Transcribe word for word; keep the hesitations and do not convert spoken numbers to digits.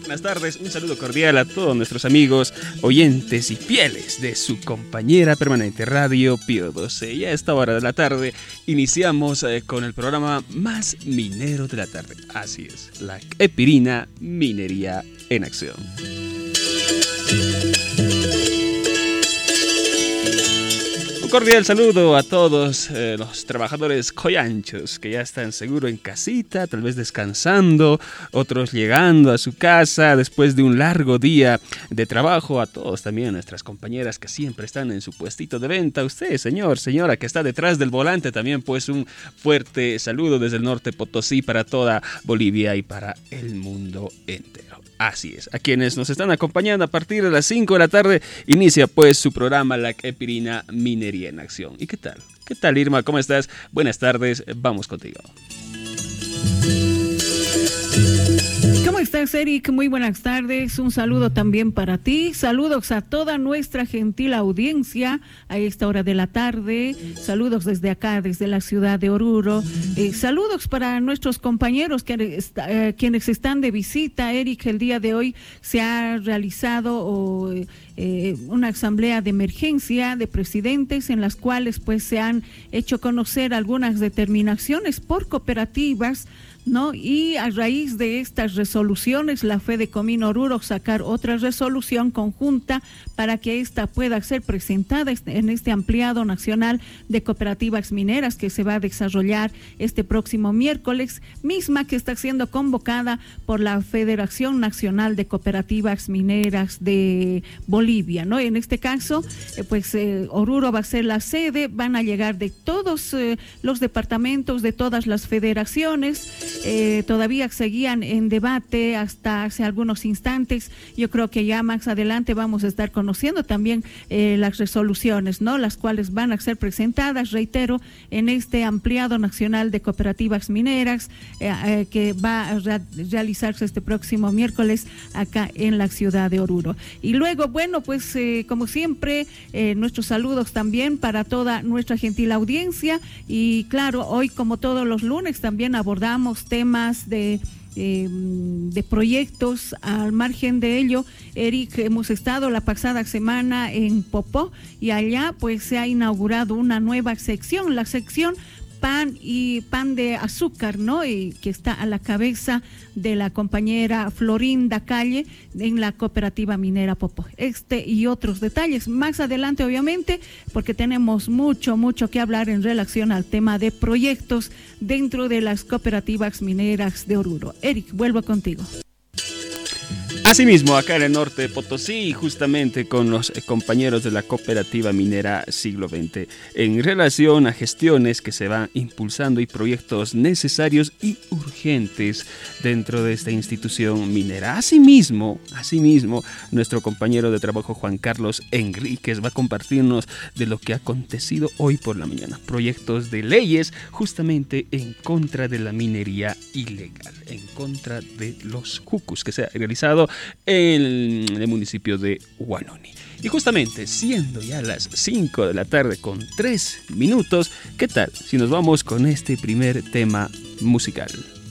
Buenas tardes, un saludo cordial a todos nuestros amigos, oyentes y fieles de su compañera permanente Radio Pío doce. Y a esta hora de la tarde iniciamos eh, con el programa más minero de la tarde. Así es, la Epirina Minería en Acción. Cordial saludo a todos eh, los trabajadores coyanchos que ya están seguro en casita, tal vez descansando, otros llegando a su casa después de un largo día de trabajo. A todos también, a nuestras compañeras que siempre están en su puestito de venta. Usted, señor, señora, que está detrás del volante también, pues un fuerte saludo desde el norte Potosí para toda Bolivia y para el mundo entero. Así es, a quienes nos están acompañando a partir de las cinco de la tarde, inicia pues su programa La Epirina Minería en Acción. ¿Y qué tal? ¿Qué tal, Irma? ¿Cómo estás? Buenas tardes, vamos contigo. ¿Cómo estás, Eric? Muy buenas tardes. Un saludo también para ti. Saludos a toda nuestra gentil audiencia a esta hora de la tarde. Saludos desde acá, desde la ciudad de Oruro. Eh, saludos para nuestros compañeros que, eh, quienes están de visita. Eric, el día de hoy se ha realizado o, eh, una asamblea de emergencia de presidentes en las cuales pues se han hecho conocer algunas determinaciones por cooperativas, ¿no? Y a raíz de estas resoluciones, la Fedecomín Oruro sacar otra resolución conjunta para que esta pueda ser presentada en este ampliado nacional de cooperativas mineras que se va a desarrollar este próximo miércoles, misma que está siendo convocada por la Federación Nacional de Cooperativas Mineras de Bolivia, ¿no? En este caso, eh, pues eh, Oruro va a ser la sede, van a llegar de todos eh, los departamentos, de todas las federaciones. Eh, todavía seguían en debate hasta hace algunos instantes. Yo creo que ya más adelante vamos a estar conociendo también eh, las resoluciones, ¿no? Las cuales van a ser presentadas, reitero, en este ampliado nacional de cooperativas mineras eh, eh, que va a re- realizarse este próximo miércoles acá en la ciudad de Oruro. Y luego, bueno, pues eh, como siempre, eh, nuestros saludos también para toda nuestra gentil audiencia. Y claro, hoy como todos los lunes también abordamos temas de Eh, de proyectos. Al margen de ello, Eric, hemos estado la pasada semana en Popó y allá pues se ha inaugurado una nueva sección, la sección pan y pan de azúcar, ¿no? Y que está a la cabeza de la compañera Florinda Calle en la cooperativa minera Popó. Este y otros detalles más adelante, obviamente, porque tenemos mucho, mucho que hablar en relación al tema de proyectos dentro de las cooperativas mineras de Oruro. Eric, vuelvo contigo. Asimismo, acá en el norte de Potosí, justamente con los compañeros de la cooperativa minera Siglo veinte, en relación a gestiones que se van impulsando y proyectos necesarios y urgentes dentro de esta institución minera. Asimismo, asimismo, nuestro compañero de trabajo Juan Carlos Enríquez va a compartirnos de lo que ha acontecido hoy por la mañana. Proyectos de leyes justamente en contra de la minería ilegal, en contra de los jucus que se ha realizado en el municipio de Huanoni. Y justamente siendo ya las cinco de la tarde con tres minutos, ¿qué tal si nos vamos con este primer tema musical?